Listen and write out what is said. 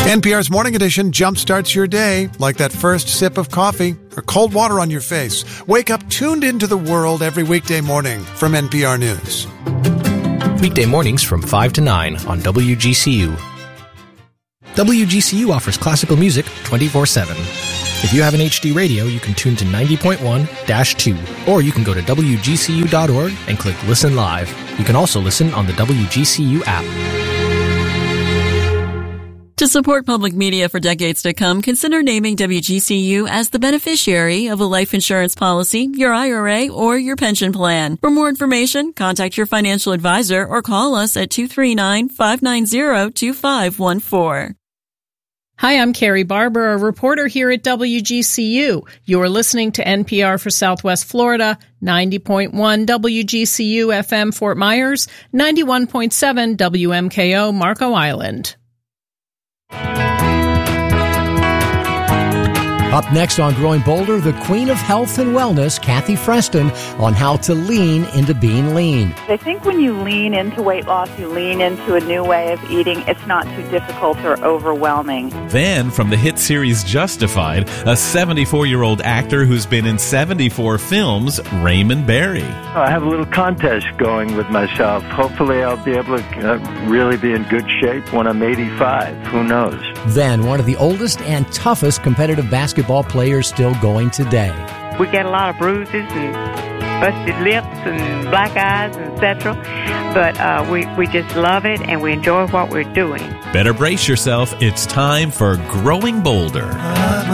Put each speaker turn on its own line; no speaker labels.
NPR's Morning Edition jumpstarts your day like that first sip of coffee or cold water on your face. Wake up tuned into the world every weekday morning from NPR News.
Weekday mornings from 5 to 9 on WGCU. WGCU offers classical music 24/7. If you have an HD radio, you can tune to 90.1-2, or you can go to WGCU.org and click Listen Live. You can also listen on the WGCU app.
To support public media for decades to come, consider naming WGCU as the beneficiary of a life insurance policy, your IRA, or your pension plan. For more information, contact your financial advisor or call us at 239-590-2514.
Hi, I'm Carrie Barber, a reporter here at WGCU. You're listening to NPR for Southwest Florida, 90.1 WGCU FM Fort Myers, 91.7 WMKO Marco Island.
Up next on Growing Bolder, the Queen of Health and Wellness, Kathy Freston, on how to lean into being lean.
I think when you lean into weight loss, you lean into a new way of eating. It's not too difficult or overwhelming.
Then, from the hit series Justified, a 74-year-old actor who's been in 74 films, Raymond Berry.
I have a little contest going with myself. Hopefully I'll be able to really be in good shape when I'm 85. Who knows?
Then, one of the oldest and toughest competitive basketball players still going today.
We get a lot of bruises and busted lips and black eyes, etc. But we just love it and we enjoy what we're doing.
Better brace yourself. It's time for Growing Bolder.